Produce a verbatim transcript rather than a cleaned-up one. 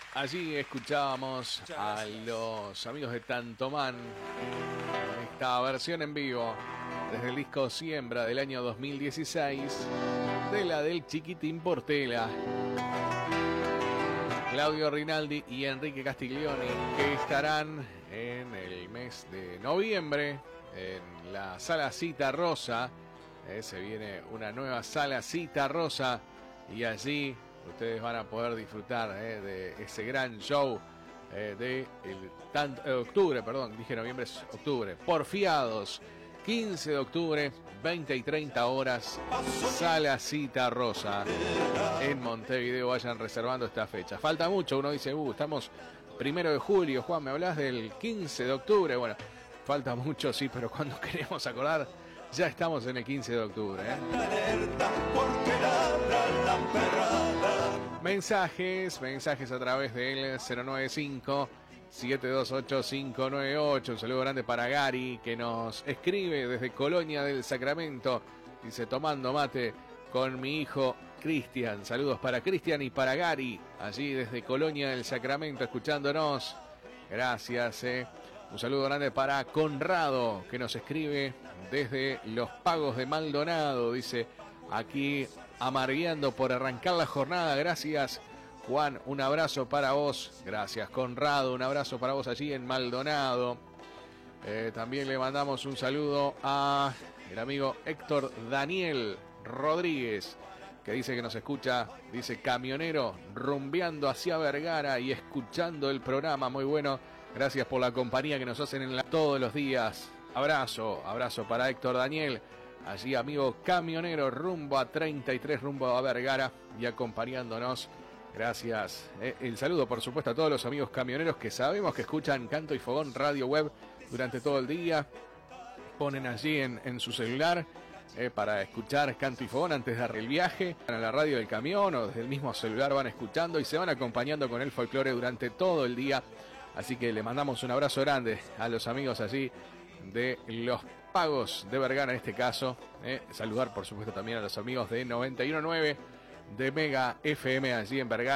Allí escuchábamos a los amigos de Tantomán, esta versión en vivo desde el disco Siembra del año dos mil dieciséis, de la del Chiquitín Portela. Claudio Rinaldi y Enrique Castiglioni, que estarán en el mes de noviembre en la Sala Cita Rosa. Eh, se viene una nueva Sala Cita Rosa y allí ustedes van a poder disfrutar eh, de ese gran show eh, de el tant, eh, octubre, perdón, dije noviembre, es octubre. Porfiados, quince de octubre, veinte y treinta horas, Sala Cita Rosa en Montevideo. Vayan reservando esta fecha. Falta mucho, uno dice, uh, estamos primero de julio. Juan, ¿me hablas del quince de octubre? Bueno, falta mucho, sí, pero cuando queremos acordar, ya estamos en el quince de octubre. ¿eh? Mensajes, mensajes a través del cero nueve cinco, siete dos ocho, cinco nueve ocho. Un saludo grande para Gary, que nos escribe desde Colonia del Sacramento. Dice, tomando mate con mi hijo Cristian. Saludos para Cristian y para Gary, allí desde Colonia del Sacramento, escuchándonos. Gracias, eh. Un saludo grande para Conrado, que nos escribe desde Los Pagos de Maldonado. Dice, aquí amargueando por arrancar la jornada. Gracias, Juan. Un abrazo para vos. Gracias, Conrado. Un abrazo para vos allí en Maldonado. Eh, también le mandamos un saludo a el amigo Héctor Daniel Rodríguez, que dice que nos escucha, dice, camionero, rumbeando hacia Vergara y escuchando el programa. Muy bueno. Gracias por la compañía que nos hacen en la, todos los días. Abrazo, abrazo para Héctor Daniel. Allí, amigo camionero, rumbo a treinta y tres, rumbo a Vergara y acompañándonos. Gracias. Eh, el saludo, por supuesto, a todos los amigos camioneros que sabemos que escuchan Canto y Fogón Radio Web durante todo el día. Ponen allí en, en su celular eh, para escuchar Canto y Fogón antes de dar el viaje. Van a la radio del camión o desde el mismo celular van escuchando y se van acompañando con el folclore durante todo el día. Así que le mandamos un abrazo grande a los amigos allí de Los Pagos de Vergara en este caso. Eh, saludar por supuesto también a los amigos de noventa y uno punto nueve de Mega F M allí en Vergara.